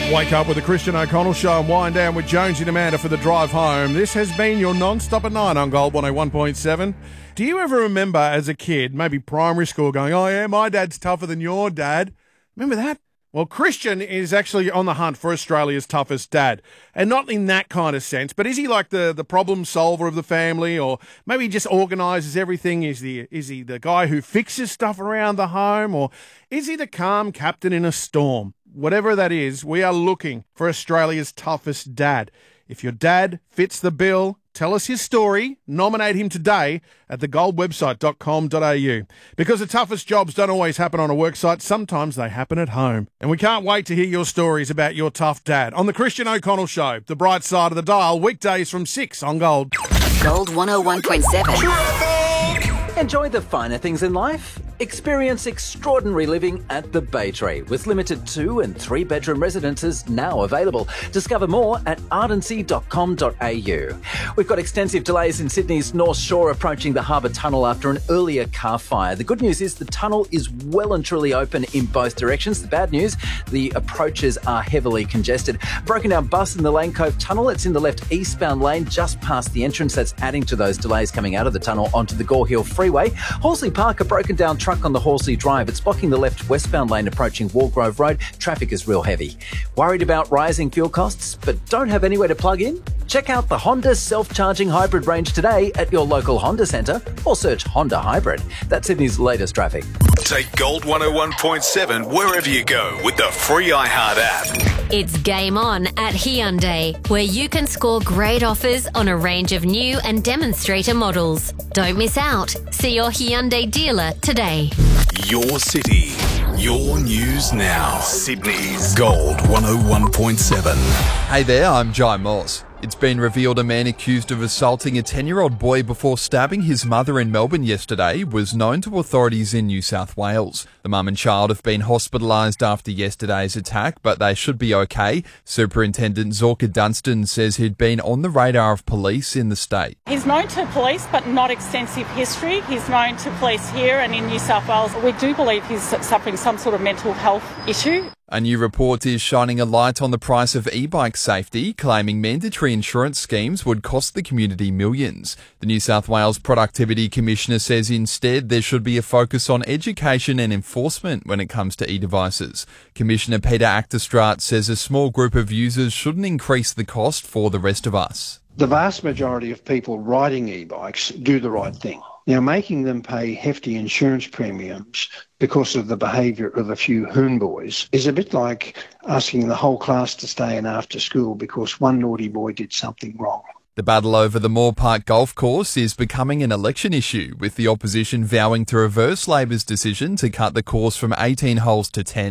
Wake up with the Christian O'Connell Show and wind down with Jonesy and Amanda for the drive home. This has been your non-stop at 9 on Gold 101.7. Do you ever remember as a kid, maybe primary school, going, oh yeah, my dad's tougher than your dad? Remember that? Well, Christian is actually on the hunt for Australia's toughest dad. And not in that kind of sense, but is he like the problem solver of the family? Or maybe he just organises everything? Is he the guy who fixes stuff around the home? Or is he the calm captain in a storm? Whatever that is, we are looking for Australia's toughest dad. If your dad fits the bill, tell us his story. Nominate him today at thegoldwebsite.com.au. Because the toughest jobs don't always happen on a worksite. Sometimes they happen at home. And we can't wait to hear your stories about your tough dad on the Christian O'Connell Show. The bright side of the dial, weekdays from 6 on Gold. Gold 101.7. Enjoy the finer things in life. Experience extraordinary living at the Bay Tree with limited 2- and 3-bedroom residences now available. Discover more at ardency.com.au. We've got extensive delays in Sydney's North Shore approaching the Harbour Tunnel after an earlier car fire. The good news is the tunnel is well and truly open in both directions. The bad news, the approaches are heavily congested. Broken down bus in the Lane Cove Tunnel. It's in the left eastbound lane just past the entrance. That's adding to those delays coming out of the tunnel onto the Gore Hill Freeway. Horsley Park, a broken down truck on the Horsley Drive. It's blocking the left westbound lane approaching Walgrove Road. Traffic is real heavy. Worried about rising fuel costs but don't have anywhere to plug in? Check out the Honda self-charging hybrid range today at your local Honda centre or search Honda Hybrid. That's Sydney's latest traffic. Take Gold 101.7 wherever you go with the free iHeart app. It's game on at Hyundai, where you can score great offers on a range of new and demonstrator models. Don't miss out. See your Hyundai dealer today. Your city, your news now. Sydney's Gold 101.7. Hey there, I'm Jai Moss. It's been revealed a man accused of assaulting a 10-year-old boy before stabbing his mother in Melbourne yesterday was known to authorities in New South Wales. The mum and child have been hospitalised after yesterday's attack, but they should be okay. Superintendent Zorka Dunstan says he'd been on the radar of police in the state. He's known to police, but not extensive history. He's known to police here and in New South Wales. We do believe he's suffering some sort of mental health issue. A new report is shining a light on the price of e-bike safety, claiming mandatory insurance schemes would cost the community millions. The New South Wales Productivity Commissioner says instead there should be a focus on education and enforcement when it comes to e-devices. Commissioner Peter Achterstraat says a small group of users shouldn't increase the cost for the rest of us. The vast majority of people riding e-bikes do the right thing. Now, making them pay hefty insurance premiums because of the behaviour of a few hoon boys is a bit like asking the whole class to stay in after school because one naughty boy did something wrong. The battle over the Moore Park golf course is becoming an election issue, with the opposition vowing to reverse Labor's decision to cut the course from 18 holes to 10.